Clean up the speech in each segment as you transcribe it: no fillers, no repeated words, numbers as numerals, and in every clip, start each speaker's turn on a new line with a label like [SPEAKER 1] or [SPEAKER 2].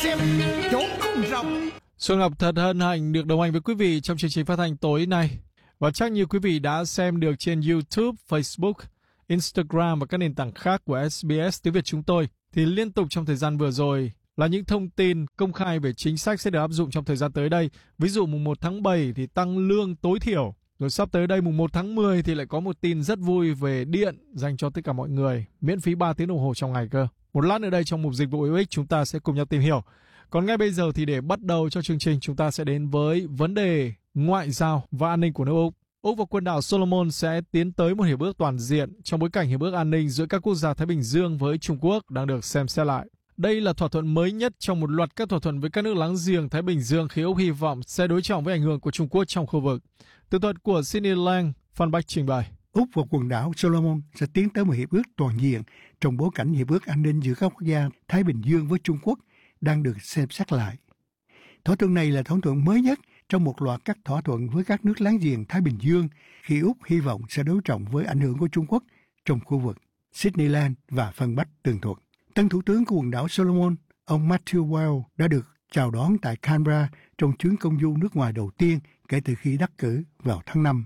[SPEAKER 1] xem chỗ không rộng.
[SPEAKER 2] Xuân Ngọc thật hân hạnh được đồng hành với quý vị trong chương trình phát thanh tối nay. Và chắc như quý vị đã xem được trên YouTube, Facebook, Instagram và các nền tảng khác của SBS tiếng Việt chúng tôi, thì liên tục trong thời gian vừa rồi là những thông tin công khai về chính sách sẽ được áp dụng trong thời gian tới đây. Ví dụ mùng 1 tháng 7 thì tăng lương tối thiểu. Rồi sắp tới đây mùng 1 tháng 10 thì lại có một tin rất vui về điện dành cho tất cả mọi người, miễn phí 3 tiếng đồng hồ trong ngày cơ. Một lát nữa đây trong mục dịch vụ hữu ích chúng ta sẽ cùng nhau tìm hiểu. Còn ngay bây giờ thì để bắt đầu cho chương trình, chúng ta sẽ đến với vấn đề ngoại giao và an ninh của nước Úc. Úc và quần đảo Solomon sẽ tiến tới một hiệp ước toàn diện trong bối cảnh hiệp ước an ninh giữa các quốc gia Thái Bình Dương với Trung Quốc đang được xem xét lại. Đây là thỏa thuận mới nhất trong một loạt các thỏa thuận với các nước láng giềng Thái Bình Dương khi Úc hy vọng sẽ đối trọng với ảnh hưởng của Trung Quốc trong khu vực. Tường thuật của Sydney Lang, Phan Bách trình bày.
[SPEAKER 3] Úc và quần đảo Solomon sẽ tiến tới một hiệp ước toàn diện trong bối cảnh hiệp ước an ninh giữa các quốc gia Thái Bình Dương với Trung Quốc đang được xem xét lại. Thỏa thuận này là thỏa thuận mới nhất trong một loạt các thỏa thuận với các nước láng giềng Thái Bình Dương khi Úc hy vọng sẽ đối trọng với ảnh hưởng của Trung Quốc trong khu vực. Sydney Land và Phan Bách tường thuật. Tân thủ tướng của quần đảo Solomon, ông Matthew Wales đã được chào đón tại Canberra trong chuyến công du nước ngoài đầu tiên kể từ khi đắc cử vào tháng 5.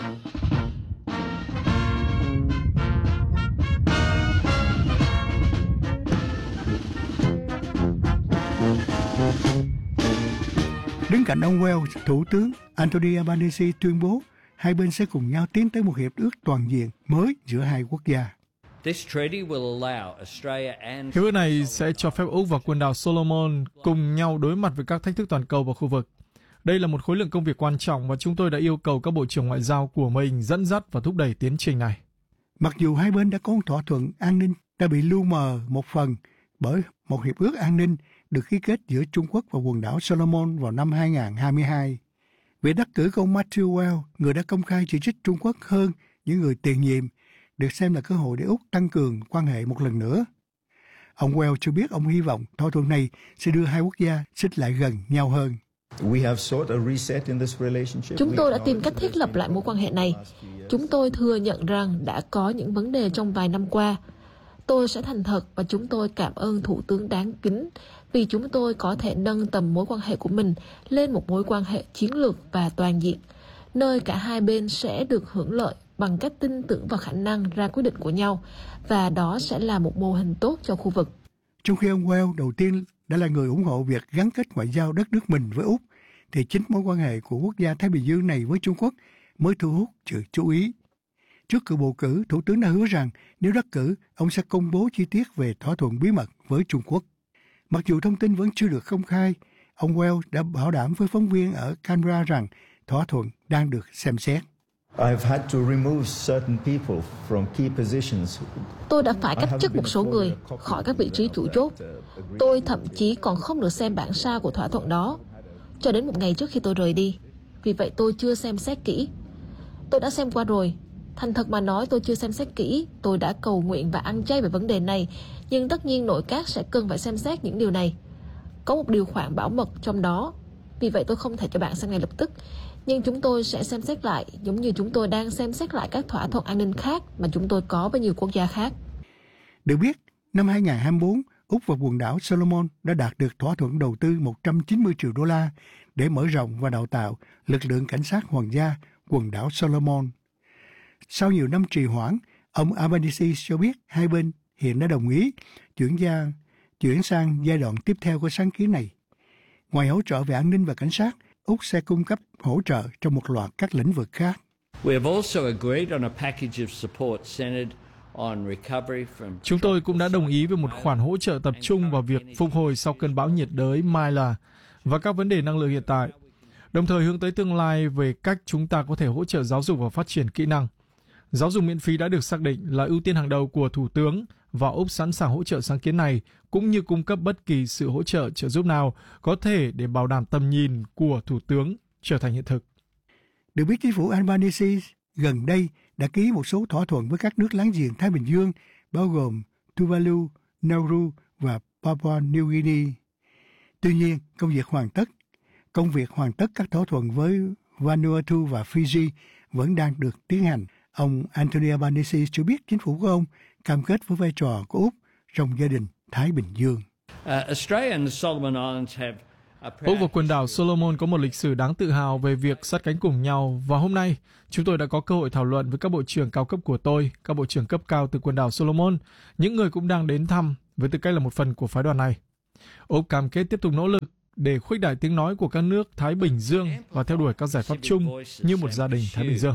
[SPEAKER 3] Đứng cạnh ông Wales, Thủ tướng Anthony Albanese tuyên bố hai bên sẽ cùng nhau tiến tới một hiệp ước toàn diện mới giữa hai quốc gia.
[SPEAKER 2] Hiệp ước này sẽ cho phép Úc và quần đảo Solomon cùng nhau đối mặt với các thách thức toàn cầu và khu vực. Đây là một khối lượng công việc quan trọng và chúng tôi đã yêu cầu các bộ trưởng ngoại giao của mình dẫn dắt và thúc đẩy tiến trình này.
[SPEAKER 3] Mặc dù hai bên đã có một thỏa thuận an ninh đã bị lu mờ một phần bởi một hiệp ước an ninh được ký kết giữa Trung Quốc và quần đảo Solomon vào năm 2022. Việc đắc cử của ông Matthew Wales, người đã công khai chỉ trích Trung Quốc hơn những người tiền nhiệm, được xem là cơ hội để Úc tăng cường quan hệ một lần nữa. Ông Wales cho biết ông hy vọng thỏa thuận này sẽ đưa hai quốc gia xích lại gần nhau hơn.
[SPEAKER 4] Chúng tôi đã tìm cách thiết lập lại mối quan hệ này. Chúng tôi thừa nhận rằng đã có những vấn đề trong vài năm qua. Tôi sẽ thành thật và chúng tôi cảm ơn Thủ tướng đáng kính vì chúng tôi có thể nâng tầm mối quan hệ của mình lên một mối quan hệ chiến lược và toàn diện, nơi cả hai bên sẽ được hưởng lợi bằng cách tin tưởng vào khả năng ra quyết định của nhau, và đó sẽ là một mô hình tốt cho khu vực.
[SPEAKER 3] Trong khi ông Wales đầu tiên đã là người ủng hộ việc gắn kết ngoại giao đất nước mình với Úc, thì chính mối quan hệ của quốc gia Thái Bình Dương này với Trung Quốc mới thu hút sự chú ý. Trước cuộc bầu cử, Thủ tướng đã hứa rằng nếu đắc cử, ông sẽ công bố chi tiết về thỏa thuận bí mật với Trung Quốc. Mặc dù thông tin vẫn chưa được công khai, ông Wales đã bảo đảm với phóng viên ở Canberra rằng thỏa thuận đang được xem xét.
[SPEAKER 4] Tôi đã phải cách chức một số người khỏi các vị trí chủ chốt. Tôi thậm chí còn không được xem bản sao của thỏa thuận đó cho đến một ngày trước khi tôi rời đi. Vì vậy tôi chưa xem xét kỹ. Tôi đã xem qua rồi. Thành thật mà nói, tôi chưa xem xét kỹ. Tôi đã cầu nguyện và ăn chay về vấn đề này, nhưng tất nhiên nội các sẽ cần phải xem xét những điều này. Có một điều khoản bảo mật trong đó, vì vậy tôi không thể cho bạn xem ngay lập tức. Nhưng chúng tôi sẽ xem xét lại, giống như chúng tôi đang xem xét lại các thỏa thuận an ninh khác mà chúng tôi có với nhiều quốc gia khác.
[SPEAKER 3] Được biết, năm 2024, Úc và quần đảo Solomon đã đạt được thỏa thuận đầu tư 190 triệu đô la để mở rộng và đào tạo lực lượng cảnh sát hoàng gia quần đảo Solomon. Sau nhiều năm trì hoãn, ông Albanese cho biết hai bên hiện đã đồng ý chuyển sang giai đoạn tiếp theo của sáng kiến này. Ngoài hỗ trợ về an ninh và cảnh sát, Úc sẽ cung cấp hỗ trợ trong một loạt các lĩnh vực khác.
[SPEAKER 2] Chúng tôi cũng đã đồng ý về một khoản hỗ trợ tập trung vào việc phục hồi sau cơn bão nhiệt đới Myla và các vấn đề năng lượng hiện tại, đồng thời hướng tới tương lai về cách chúng ta có thể hỗ trợ giáo dục và phát triển kỹ năng. Giáo dục miễn phí đã được xác định là ưu tiên hàng đầu của Thủ tướng và Úc sẵn sàng hỗ trợ sáng kiến này cũng như cung cấp bất kỳ sự hỗ trợ trợ giúp nào có thể để bảo đảm tầm nhìn của Thủ tướng trở thành hiện thực.
[SPEAKER 3] Được biết, chính phủ Albanese gần đây đã ký một số thỏa thuận với các nước láng giềng Thái Bình Dương, bao gồm Tuvalu, Nauru và Papua New Guinea. Tuy nhiên, công việc hoàn tất các thỏa thuận với Vanuatu và Fiji vẫn đang được tiến hành. Ông Anthony Albanese cho biết chính phủ của ông cam kết với vai trò của Úc trong gia đình Thái Bình Dương.
[SPEAKER 2] Úc và quần đảo Solomon có một lịch sử đáng tự hào về việc sát cánh cùng nhau, và hôm nay chúng tôi đã có cơ hội thảo luận với các bộ trưởng cao cấp của tôi, các bộ trưởng cấp cao từ quần đảo Solomon, những người cũng đang đến thăm với tư cách là một phần của phái đoàn này. Úc cam kết tiếp tục nỗ lực để khuếch đại tiếng nói của các nước Thái Bình Dương và theo đuổi các giải pháp chung như một gia đình Thái Bình Dương.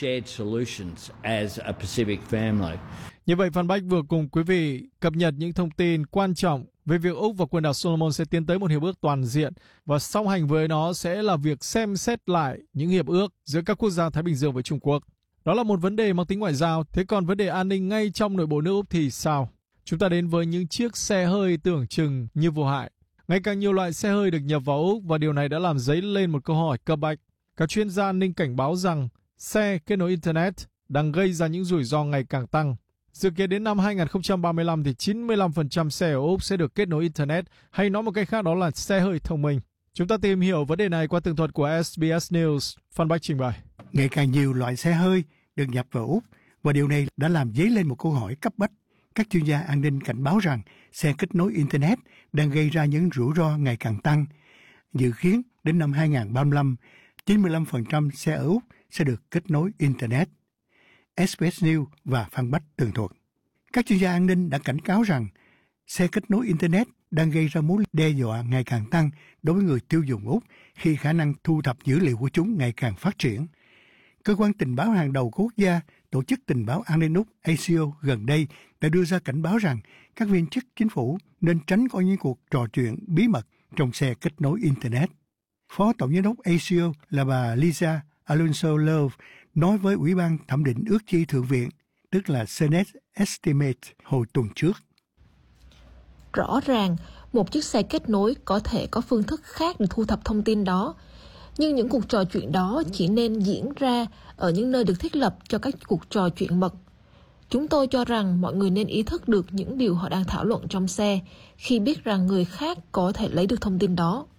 [SPEAKER 2] Như vậy, Phan Bách vừa cùng quý vị cập nhật những thông tin quan trọng về việc Úc và quần đảo Solomon sẽ tiến tới một hiệp ước toàn diện, và song hành với nó sẽ là việc xem xét lại những hiệp ước giữa các quốc gia Thái Bình Dương với Trung Quốc. Đó là một vấn đề mang tính ngoại giao, thế còn vấn đề an ninh ngay trong nội bộ nước Úc thì sao? Chúng ta đến với những chiếc xe hơi tưởng chừng như vô hại. Ngày càng nhiều loại xe hơi được nhập vào Úc và điều này đã làm dấy lên một câu hỏi cấp bách. Các chuyên gia an ninh cảnh báo rằng xe kết nối Internet đang gây ra những rủi ro ngày càng tăng. Dự kiến đến năm 2035 thì 95% xe ở Úc sẽ được kết nối Internet, hay nói một cách khác đó là xe hơi thông minh. Chúng ta tìm hiểu vấn đề này qua tường thuật của SBS News. Phan Bách trình bày.
[SPEAKER 3] Ngày càng nhiều loại xe hơi được nhập vào Úc và điều này đã làm dấy lên một câu hỏi cấp bách. Các chuyên gia an ninh cảnh báo rằng xe kết nối Internet đang gây ra những rủi ro ngày càng tăng. Dự kiến đến năm 2035, 95% xe ở Úc sẽ được kết nối Internet. SBS News và Phan Bách tường thuật. Các chuyên gia an ninh đã cảnh cáo rằng xe kết nối Internet đang gây ra mối đe dọa ngày càng tăng đối với người tiêu dùng Úc khi khả năng thu thập dữ liệu của chúng ngày càng phát triển. Cơ quan tình báo hàng đầu của quốc gia, Tổ chức Tình báo An ninh Úc ACO gần đây đã đưa ra cảnh báo rằng các viên chức chính phủ nên tránh có những cuộc trò chuyện bí mật trong xe kết nối Internet. Phó Tổng giám đốc ACO là bà Lisa Alonso Love nói với Ủy ban thẩm định ước chi Thượng viện, tức là Senate Estimate, hồi tuần trước.
[SPEAKER 4] Rõ ràng, một chiếc xe kết nối có thể có phương thức khác để thu thập thông tin đó, nhưng những cuộc trò chuyện đó chỉ nên diễn ra ở những nơi được thiết lập cho các cuộc trò chuyện mật. Chúng tôi cho rằng mọi người nên ý thức được những điều họ đang thảo luận trong xe khi biết rằng người khác có thể lấy được thông tin đó.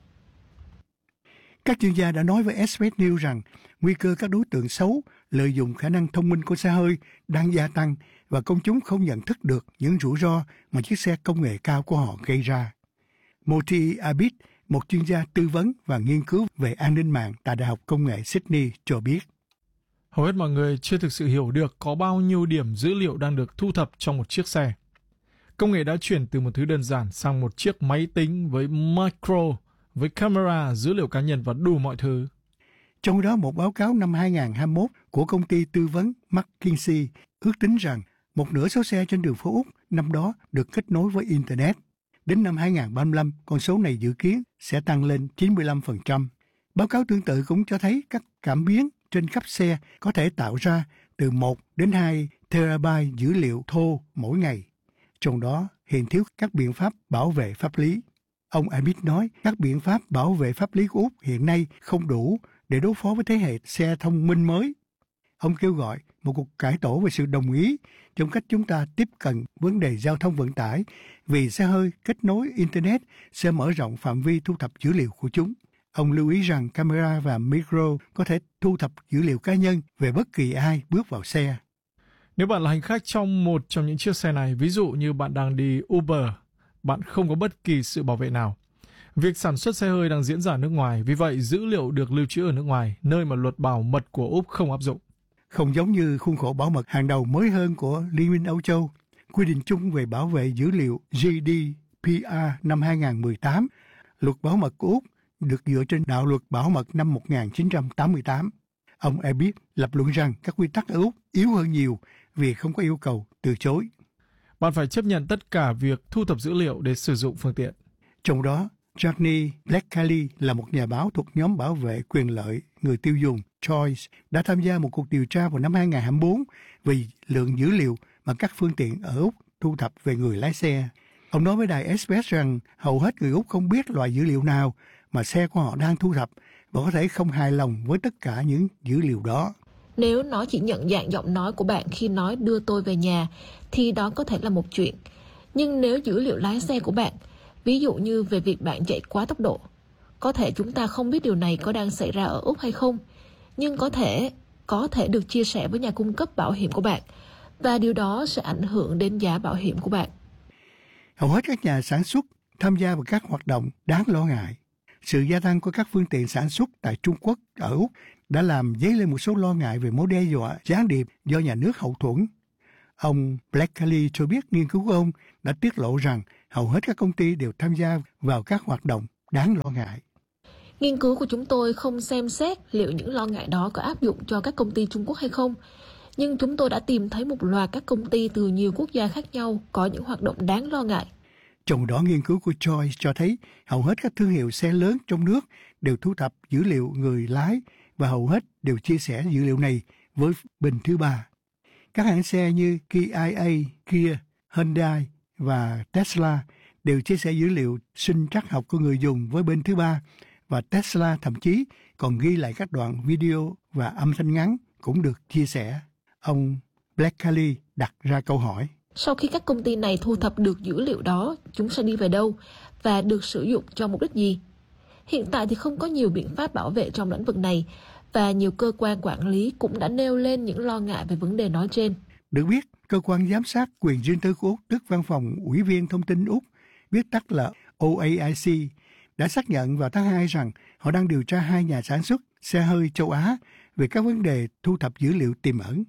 [SPEAKER 3] Các chuyên gia đã nói với SBS News rằng nguy cơ các đối tượng xấu lợi dụng khả năng thông minh của xe hơi đang gia tăng và công chúng không nhận thức được những rủi ro mà chiếc xe công nghệ cao của họ gây ra. Moti Abid, một chuyên gia tư vấn và nghiên cứu về an ninh mạng tại Đại học Công nghệ Sydney cho biết.
[SPEAKER 2] Hầu hết mọi người chưa thực sự hiểu được có bao nhiêu điểm dữ liệu đang được thu thập trong một chiếc xe. Công nghệ đã chuyển từ một thứ đơn giản sang một chiếc máy tính với micro, với camera, dữ liệu cá nhân và đủ mọi thứ.
[SPEAKER 3] Trong đó, một báo cáo năm 2021 của công ty tư vấn McKinsey ước tính rằng một nửa số xe trên đường phố Úc năm đó được kết nối với Internet. Đến năm 2035, con số này dự kiến sẽ tăng lên 95%. Báo cáo tương tự cũng cho thấy các cảm biến trên khắp xe có thể tạo ra từ 1 đến 2 terabyte dữ liệu thô mỗi ngày. Trong đó hiện thiếu các biện pháp bảo vệ pháp lý. Ông Abid nói các biện pháp bảo vệ pháp lý của Úc hiện nay không đủ để đối phó với thế hệ xe thông minh mới. Ông kêu gọi một cuộc cải tổ về sự đồng ý trong cách chúng ta tiếp cận vấn đề giao thông vận tải, vì xe hơi kết nối Internet sẽ mở rộng phạm vi thu thập dữ liệu của chúng. Ông lưu ý rằng camera và micro có thể thu thập dữ liệu cá nhân về bất kỳ ai bước vào xe.
[SPEAKER 2] Nếu bạn là hành khách trong một trong những chiếc xe này, ví dụ như bạn đang đi Uber, bạn không có bất kỳ sự bảo vệ nào. Việc sản xuất xe hơi đang diễn ra ở nước ngoài, vì vậy dữ liệu được lưu trữ ở nước ngoài, nơi mà luật bảo mật của Úc không áp dụng.
[SPEAKER 3] Không giống như khuôn khổ bảo mật hàng đầu mới hơn của Liên minh Âu Châu, quy định chung về bảo vệ dữ liệu GDPR năm 2018, luật bảo mật của Úc được dựa trên đạo luật bảo mật năm 1988. Ông Abid lập luận rằng các quy tắc ở Úc yếu hơn nhiều vì không có yêu cầu từ chối.
[SPEAKER 2] Bạn phải chấp nhận tất cả việc thu thập dữ liệu để sử dụng phương tiện.
[SPEAKER 3] Trong đó, Johnny Black-Kelly là một nhà báo thuộc nhóm bảo vệ quyền lợi người tiêu dùng Choice đã tham gia một cuộc điều tra vào năm 2024 về lượng dữ liệu mà các phương tiện ở Úc thu thập về người lái xe. Ông nói với đài SBS rằng hầu hết người Úc không biết loại dữ liệu nào mà xe của họ đang thu thập và có thể không hài lòng với tất cả những dữ liệu đó.
[SPEAKER 4] Nếu nó chỉ nhận dạng giọng nói của bạn khi nói đưa tôi về nhà, thì đó có thể là một chuyện. Nhưng nếu dữ liệu lái xe của bạn, ví dụ như về việc bạn chạy quá tốc độ, có thể chúng ta không biết điều này có đang xảy ra ở Úc hay không, nhưng có thể được chia sẻ với nhà cung cấp bảo hiểm của bạn, và điều đó sẽ ảnh hưởng đến giá bảo hiểm của bạn.
[SPEAKER 3] Hầu hết các nhà sản xuất tham gia vào các hoạt động đáng lo ngại. Sự gia tăng của các phương tiện sản xuất tại Trung Quốc ở Úc đã làm dấy lên một số lo ngại về mối đe dọa gián điệp do nhà nước hậu thuẫn. Ông Blackley cho biết nghiên cứu của ông đã tiết lộ rằng hầu hết các công ty đều tham gia vào các hoạt động đáng lo ngại.
[SPEAKER 4] Nghiên cứu của chúng tôi không xem xét liệu những lo ngại đó có áp dụng cho các công ty Trung Quốc hay không, nhưng chúng tôi đã tìm thấy một loạt các công ty từ nhiều quốc gia khác nhau có những hoạt động đáng lo ngại.
[SPEAKER 3] Trong đó, nghiên cứu của Choi cho thấy hầu hết các thương hiệu xe lớn trong nước đều thu thập dữ liệu người lái và hầu hết đều chia sẻ dữ liệu này với bên thứ ba. Các hãng xe như Kia, Hyundai và Tesla đều chia sẻ dữ liệu sinh trắc học của người dùng với bên thứ ba, và Tesla thậm chí còn ghi lại các đoạn video và âm thanh ngắn cũng được chia sẻ. Ông Blackley đặt ra câu hỏi.
[SPEAKER 4] Sau khi các công ty này thu thập được dữ liệu đó, chúng sẽ đi về đâu và được sử dụng cho mục đích gì? Hiện tại thì không có nhiều biện pháp bảo vệ trong lĩnh vực này, và nhiều cơ quan quản lý cũng đã nêu lên những lo ngại về vấn đề nói trên.
[SPEAKER 3] Được biết, cơ quan giám sát quyền riêng tư của Úc, tức Văn phòng Ủy viên Thông tin Úc, viết tắt là OAIC, đã xác nhận vào tháng 2 rằng họ đang điều tra 2 nhà sản xuất xe hơi châu Á về các vấn đề thu thập dữ liệu tiềm ẩn.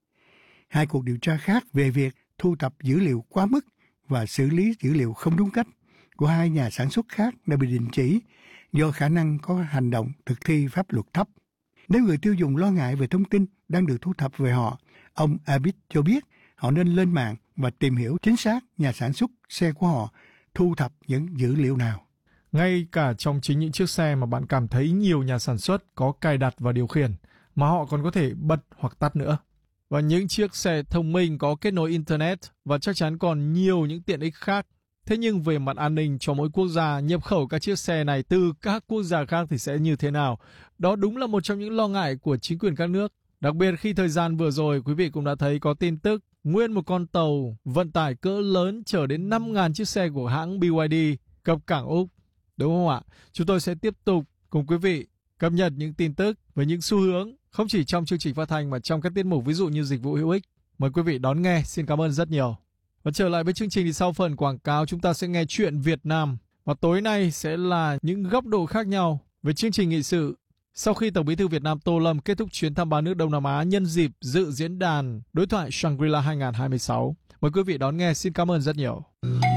[SPEAKER 3] 2 cuộc điều tra khác về việc thu thập dữ liệu quá mức và xử lý dữ liệu không đúng cách của 2 nhà sản xuất khác đã bị đình chỉ do khả năng có hành động thực thi pháp luật thấp. Nếu người tiêu dùng lo ngại về thông tin đang được thu thập về họ, ông Abid cho biết họ nên lên mạng và tìm hiểu chính xác nhà sản xuất xe của họ thu thập những dữ liệu nào.
[SPEAKER 2] Ngay cả trong chính những chiếc xe mà bạn cảm thấy nhiều nhà sản xuất có cài đặt và điều khiển, mà họ còn có thể bật hoặc tắt nữa. Và những chiếc xe thông minh có kết nối Internet và chắc chắn còn nhiều những tiện ích khác. Thế nhưng về mặt an ninh cho mỗi quốc gia, nhập khẩu các chiếc xe này từ các quốc gia khác thì sẽ như thế nào? Đó đúng là một trong những lo ngại của chính quyền các nước. Đặc biệt khi thời gian vừa rồi, quý vị cũng đã thấy có tin tức nguyên một con tàu vận tải cỡ lớn chở đến 5.000 chiếc xe của hãng BYD cập cảng Úc. Đúng không ạ? Chúng tôi sẽ tiếp tục cùng quý vị cập nhật những tin tức về những xu hướng không chỉ trong chương trình phát thanh mà trong các tiết mục ví dụ như dịch vụ hữu ích. Mời quý vị đón nghe. Xin cảm ơn rất nhiều. Và trở lại với chương trình thì sau phần quảng cáo chúng ta sẽ nghe chuyện Việt Nam. Và tối nay sẽ là những góc độ khác nhau về chương trình nghị sự. Sau khi Tổng Bí thư Việt Nam Tô Lâm kết thúc chuyến thăm 3 nước Đông Nam Á nhân dịp dự diễn đàn đối thoại Shangri-La 2026. Mời quý vị đón nghe. Xin cảm ơn rất nhiều.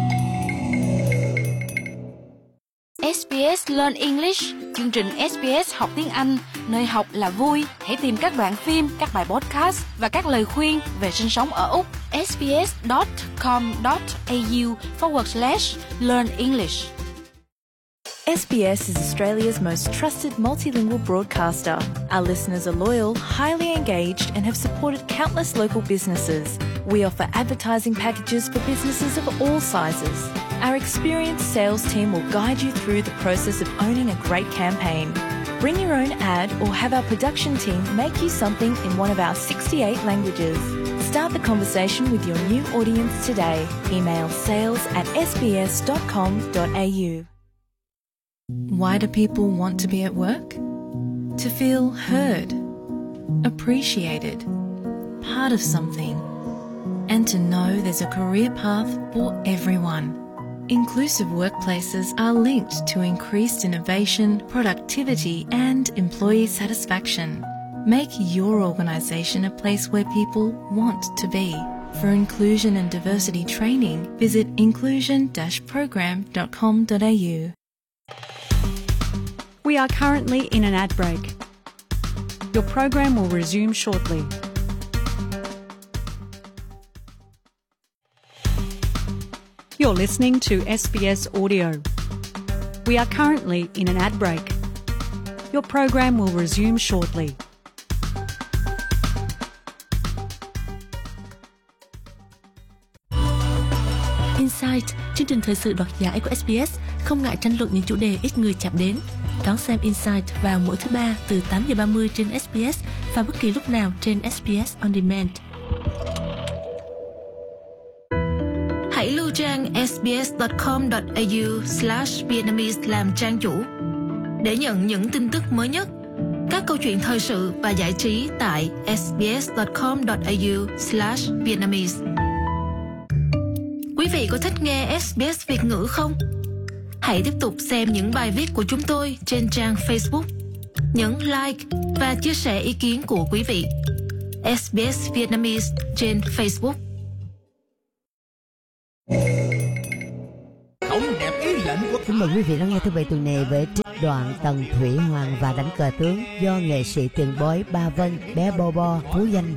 [SPEAKER 5] SBS Learn English, chương trình SBS học tiếng Anh, nơi học là vui. Hãy tìm các đoạn phim, các bài podcast và các lời khuyên về sinh sống ở Úc. sbs.com.au/learn English.
[SPEAKER 6] SBS is Australia's most trusted multilingual broadcaster. Our listeners are loyal, highly engaged, and have supported countless local businesses. We offer advertising packages for businesses of all sizes. Our experienced sales team will guide you through the process of owning a great campaign. Bring your own ad or have our production team make you something in one of our 68 languages. Start the conversation with your new audience today. Email sales@sbs.com.au. Why do people want to be at work? To feel heard, appreciated, part of something, and to know there's a career path for everyone. Inclusive workplaces are linked to increased innovation, productivity, and employee satisfaction. Make your organisation a place where people want to be. For inclusion and diversity training, visit inclusion-program.com.au.
[SPEAKER 7] We are currently in an ad break. Your program will resume shortly. You're listening to SBS Audio. We are currently in an ad break. Your program will resume shortly.
[SPEAKER 8] Insight, chương trình thời sự đoạt giải của SBS, không ngại tranh luận những chủ đề ít người chạm đến. Đón xem Insight vào mỗi thứ ba từ 8:30 trên SBS và bất kỳ lúc nào trên SBS On Demand. Hãy lưu trang sbs.com.au/Vietnamese làm trang chủ để nhận những tin tức mới nhất, các câu chuyện thời sự và giải trí tại sbs.com.au/Vietnamese. Quý vị có thích nghe SBS Việt ngữ không?
[SPEAKER 4] Hãy tiếp tục xem những bài viết của chúng tôi trên trang Facebook. Nhấn like và chia sẻ ý kiến của quý vị. SBS Vietnamese trên Facebook.
[SPEAKER 1] Không đẹp ý lệnh của...
[SPEAKER 9] Xin mời quý vị lắng nghe thứ bảy tuần này với trích đoạn Tần Thủy Hoàng và Đánh Cờ Tướng do nghệ sĩ tiền bối Ba Vân, bé Bo Bo, Phú Danh